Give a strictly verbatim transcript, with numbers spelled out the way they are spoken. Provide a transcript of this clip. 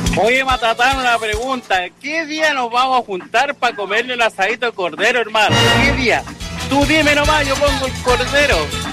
Oye, Matatán, una pregunta. ¿Qué día nos vamos a juntar para comerle el asadito de cordero, hermano? ¿Qué día? Tú dime nomás, yo pongo el cordero.